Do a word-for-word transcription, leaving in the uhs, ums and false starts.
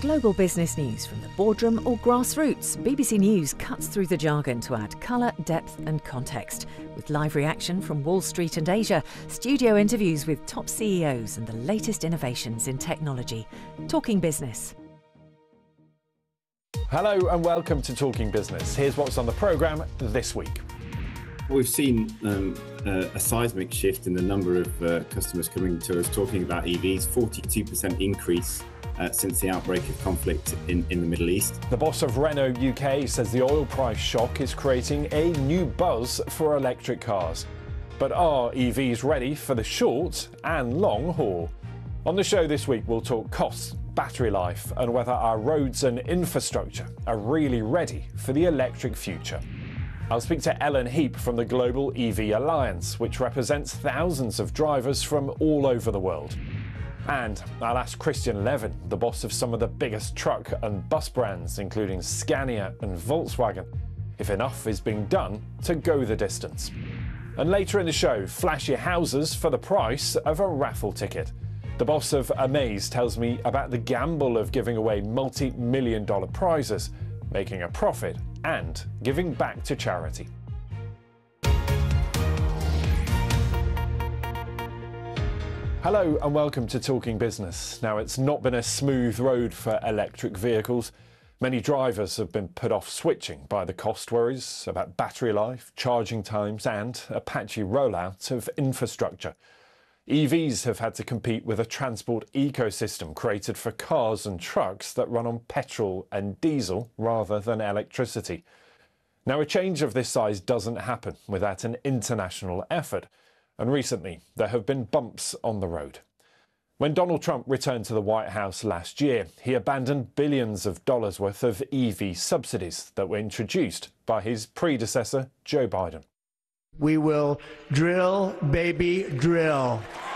Global business news from the boardroom or grassroots. B B C News cuts through the jargon to add colour, depth and context. With live reaction from Wall Street and Asia, studio interviews with top C E Os and the latest innovations in technology. Talking Business. Hello and welcome to Talking Business. Here's what's on the programme this week. We've seen um, a, a seismic shift in the number of uh, customers coming to us talking about E Vs, forty-two percent increase uh, since the outbreak of conflict in, in the Middle East. The boss of Renault U K says the oil price shock is creating a new buzz for electric cars. But are E Vs ready for the short and long haul? On the show this week, we'll talk costs, battery life, and whether our roads and infrastructure are really ready for the electric future. I'll speak to Ellen Heap from the Global E V Alliance, which represents thousands of drivers from all over the world. And I'll ask Christian Levin, the boss of some of the biggest truck and bus brands, including Scania and Volkswagen, if enough is being done to go the distance. And later in the show, flashy houses for the price of a raffle ticket. The boss of Amaze tells me about the gamble of giving away multi-million dollar prizes, making a profit and giving back to charity. Hello and welcome to Talking Business. Now, it's not been a smooth road for electric vehicles. Many drivers have been put off switching by the cost worries about battery life, charging times and a patchy rollout of infrastructure. E Vs have had to compete with a transport ecosystem created for cars and trucks that run on petrol and diesel rather than electricity. Now, a change of this size doesn't happen without an international effort, and recently there have been bumps on the road. When Donald Trump returned to the White House last year, he abandoned billions of dollars worth of E V subsidies that were introduced by his predecessor, Joe Biden. We will drill, baby, drill.